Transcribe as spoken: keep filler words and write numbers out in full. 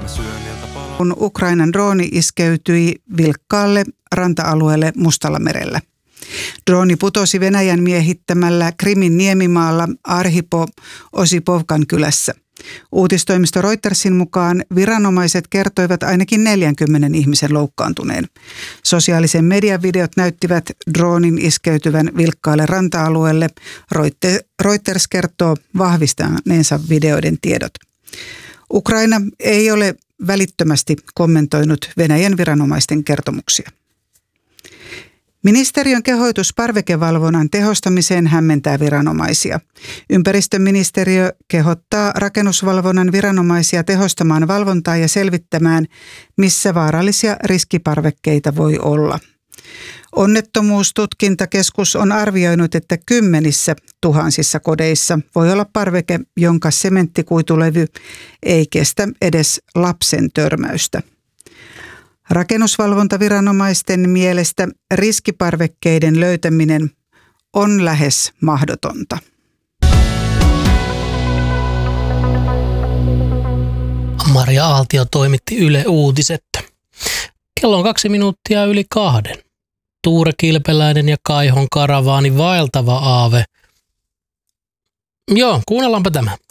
kun Ukrainan drooni iskeytyi vilkkaalle ranta-alueelle Mustallamerellä. Drooni putosi Venäjän miehittämällä Krimin niemimaalla Arhipo-Osipovkan kylässä. Uutistoimisto Reutersin mukaan viranomaiset kertoivat ainakin neljänkymmenen ihmisen loukkaantuneen. Sosiaalisen median videot näyttivät droonin iskeytyvän vilkkaalle ranta-alueelle. Reuters kertoo vahvistaneensa videoiden tiedot. Ukraina ei ole välittömästi kommentoinut Venäjän viranomaisten kertomuksia. Ministeriön kehoitus parvekevalvonnan tehostamiseen hämmentää viranomaisia. Ympäristöministeriö kehottaa rakennusvalvonnan viranomaisia tehostamaan valvontaa ja selvittämään, missä vaarallisia riskiparvekkeita voi olla. Onnettomuustutkintakeskus on arvioinut, että kymmenissä tuhansissa kodeissa voi olla parveke, jonka sementtikuitulevy ei kestä edes lapsen törmäystä. Rakennusvalvontaviranomaisten mielestä riskiparvekkeiden löytäminen on lähes mahdotonta. Maria Aaltio toimitti Yle Uutiset. Kello on kaksi minuuttia yli kahden. Tuure Kilpeläinen ja Kaihon karavaani vaeltava aave. Joo, kuunnellaanpa tämä.